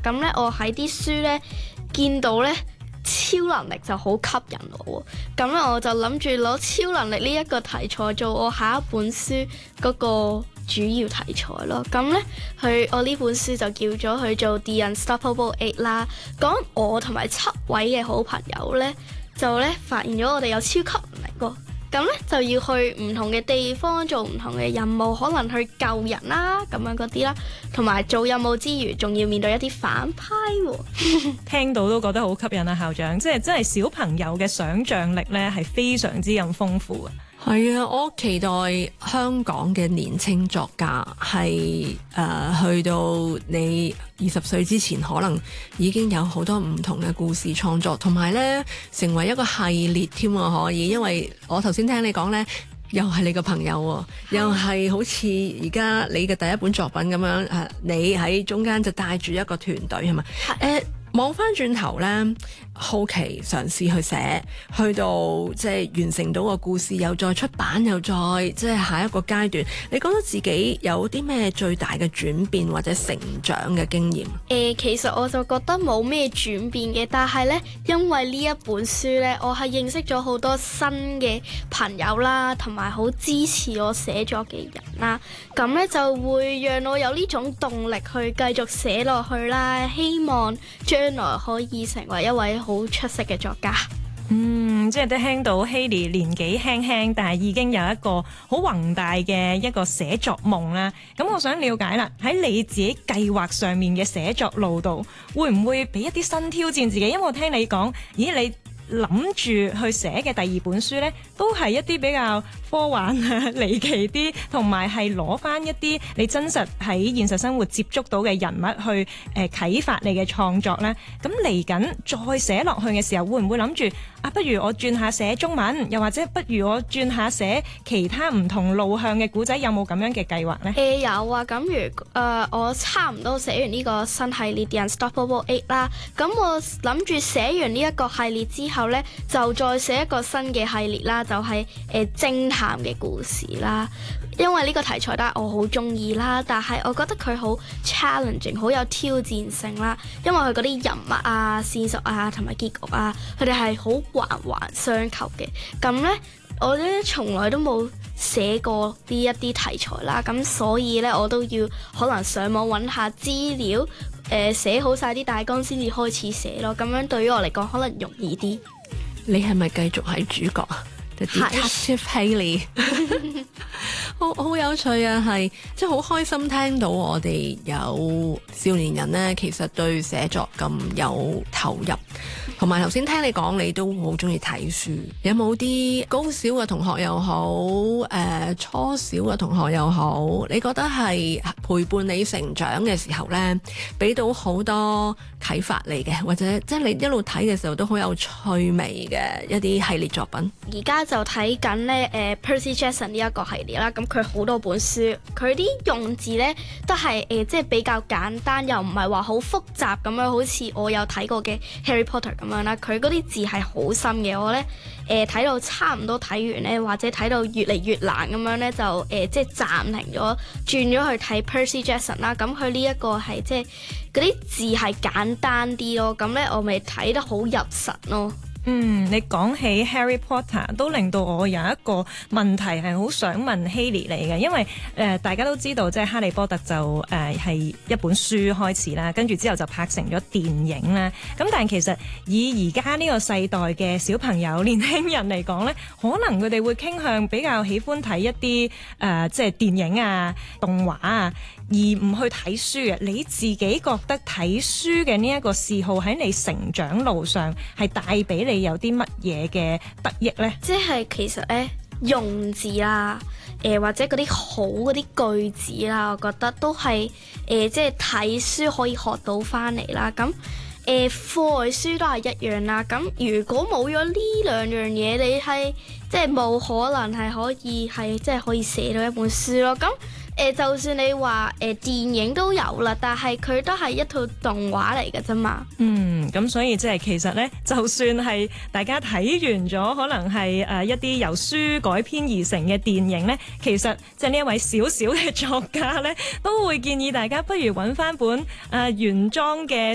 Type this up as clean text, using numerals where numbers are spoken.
咁咧我喺啲書咧見到咧超能力就好吸引我喎，咁咧我就諗住攞超能力呢一個題材做我下一本書嗰個主要題材咯。咁咧我呢本書就叫咗佢做 The Unstoppable 8啦，講我同埋7位嘅好朋友咧就咧發現咗我哋有超級能力喎。咁咧就要去唔同嘅地方做唔同嘅任務，可能去救人啦咁樣嗰啲啦，同埋做任務之餘仲要面對一啲反派喎。 聽到都覺得好吸引啊，校長！即係真係小朋友嘅想像力咧係非常之咁豐富啊！ 係啊，我期待香港嘅年青作家係去到你20歲之前，可能已經有好多唔同嘅故事創作，同埋呢成為一個系列添啊！可以，因為我頭先聽你講呢，又係你個朋友喎，又係好似而家你嘅第一本作品咁樣，你喺中間就帶住一個團隊係咪？望翻轉頭呢，好奇嘗試去寫，去到即係完成到個故事，又再出版，又再即係下一個階段。你覺得自己有啲咩最大嘅轉變或者成長嘅經驗？ 其實我就覺得冇咩轉變嘅，但係呢，因為呢一本書呢，我係認識咗好多新嘅朋友啦，同埋好支持我寫作嘅人啦，咁呢，就會讓我有呢種動力去繼續寫落去啦，希望將來可以成為一位好出色嘅作家。 即係都聽到 Hailey 年紀輕輕，但係已經有一個好宏大嘅一個寫作夢啦。咁我想了解啦，喺你自己計劃上面嘅寫作路度，會唔會俾一啲新挑戰自己？因為我聽你講，咦，你諗住去寫嘅第二本書呢，都係一啲比較科幻啊、離奇啲，同埋係攞翻一啲你真實喺現實生活接觸到嘅人物去啟發你嘅創作呢。咁嚟緊再寫落去嘅時候，會唔會諗住不如我轉下寫中文，又或者不如我轉下寫其他唔同路向嘅古仔？有冇咁樣嘅計劃呢？ 有啊，咁我差唔多寫完呢個新系列 The Unstoppable 8啦，咁我諗住寫完呢一個系列之後呢，就再寫一個新嘅系列啦，就係偵探嘅故事啦。因為呢個題材都係我好中意啦，但係我覺得佢好 challenging， 好有挑戰性啦。因為佢嗰啲人物啊、線索啊同埋結局啊，佢哋係好環環相扣嘅。咁呢，我咧從來都冇寫過呢一啲題材啦，咁所以呢，我都要可能上網揾下資料，寫好晒啲大綱先至開始寫咯。咁樣對於我嚟講，可能容易啲。 你係咪繼續係主角啊？Detective Hailey 好有趣啊，係即係好開心聽到我哋有少年人呢，其實對寫作咁有投入，同埋頭先聽你講你都好中意睇書，有冇啲高小嘅同學又好，初小嘅同學又好，你覺得係陪伴你成長嘅時候呢，俾到好多啟發你嘅，或者即係你一路睇嘅時候都好有趣味嘅一啲系列作品？ 而家就睇緊咧Percy Jackson 呢一個系列啦，咁佢好多本書，佢啲用字咧都係即係比較簡單，又唔係話好複雜咁樣，好似我有睇過嘅 Harry Potter 咁樣啦。佢嗰啲字係好深嘅，我咧睇到差唔多睇完咧，或者睇到越嚟越難咁樣咧，就即係暫停咗，轉咗去睇 Percy Jackson 啦。咁佢呢一個係即係嗰啲字係簡單啲咯，咁咧我咪睇得好入神咯。 你講起 Harry Potter 都令到我有一個問題係好想問 Hailey 你嘅，因為大家都知道即係哈利波特就係一本書開始啦，跟住之後就拍成咗電影啦。咁但係其實以而家呢個世代嘅小朋友、年輕人嚟講呢，可能佢哋會傾向比較喜歡睇一啲即係電影啊、動畫啊，而唔去睇書嘅。你自己覺得睇書嘅呢一個嗜好喺你成長路上係帶俾你有啲乜嘢嘅得益呢？ 即係其實咧用字啦，或者嗰啲好嗰啲句子啦，我覺得都係即係睇書可以學到翻嚟啦。咁課外書都係一樣啦。咁如果冇咗呢兩樣嘢，你係即係冇可能係可以係即係可以寫到一本書咯。咁就算你話電影都有啦，但係佢都係一套動畫嚟嘅啫嘛。 咁所以即係其實呢，就算係大家睇完咗，可能係一啲由書改編而成嘅電影呢，其實即係呢一位小小嘅作家呢，都會建議大家不如揾翻本原裝嘅